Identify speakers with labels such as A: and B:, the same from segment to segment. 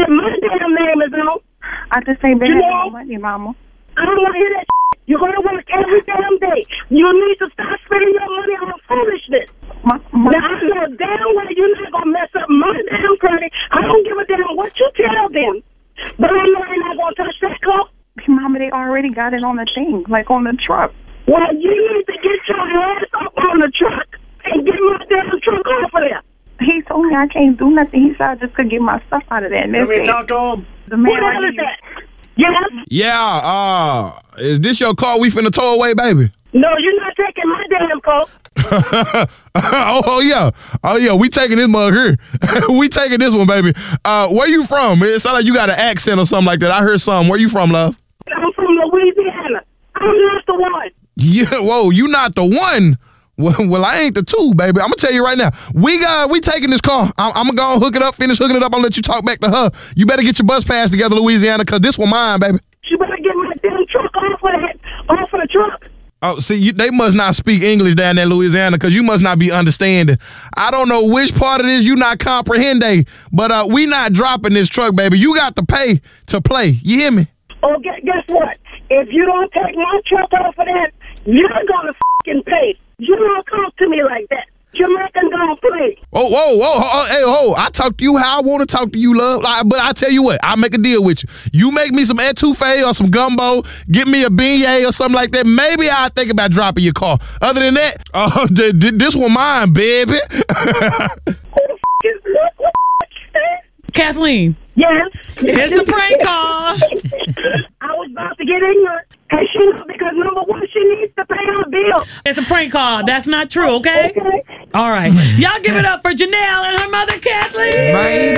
A: my damn name is on.
B: I just ain't been having money, Mama.
A: I don't want to hear that shit. You're going to work every damn day. You need to stop spending your money on foolishness. Now, I know damn well you're not going to mess up my damn credit. I don't give a damn what you tell them. But I know they're not going to touch that car.
B: Mama, they already got it on the thing, like on the truck.
A: Well, you need to get your ass up on the truck and get my damn truck off of there.
B: He told me I can't do nothing. He said I just could get my stuff out of there.
C: Let me talk to him.
B: The man
A: What hell is that? Yes?
D: Yeah, is this your car we finna tow away, baby?
A: No, you're not taking my damn car.
D: Oh yeah, we taking this mug here. We taking this one, baby. Where you from? It sounds like you got an accent or something like that. I heard something. Where you from, love?
A: I'm from Louisiana. I'm not the one.
D: Yeah, whoa, you not the one. Well, I ain't the two, baby. I'm gonna tell you right now. We taking this car. I'm gonna go hook it up, finish hooking it up. I'll let you talk back to her. You better get your bus pass together, Louisiana, cause this one mine, baby.
A: You better get my damn truck off of the truck.
D: Oh, see, they must not speak English down there in Louisiana because you must not be understanding. I don't know which part of this you not comprehending, but we not dropping this truck, baby. You got to pay to play. You hear me?
A: Oh, guess what? If you don't take my truck off of that, you're gonna fucking pay. You don't talk to me like that. Jamaican don't play.
D: Oh, hey, I talk to you how I want to talk to you, love. But I tell you what, I'll make a deal with you. You make me some etouffee or some gumbo, get me a beignet or something like that. Maybe I'll think about dropping your car. Other than that, this one mine, baby.
A: Who the f*** is that? What the f***
E: Kathleen.
A: Yes.
E: It's a prank call.
A: I was about to get ignorant. And she knows because number one, she needs to pay her bill.
E: It's a prank call. That's not true, okay? All right. Y'all give it up for Janelle and her mother, Kathleen.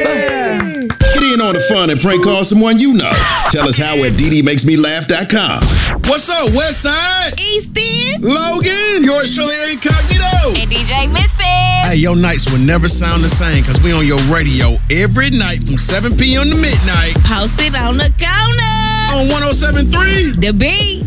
F: Get in on the fun and prank call someone you know. Tell us how at DDMakesMeLaugh.com.
G: What's up, Westside?
H: Easton.
G: Logan. Yours truly, Incognito.
H: And DJ Missy.
G: Hey, your nights will never sound the same because we on your radio every night from 7 p.m. to midnight.
H: Posted on the corner.
G: On 107.3.
H: The Beat.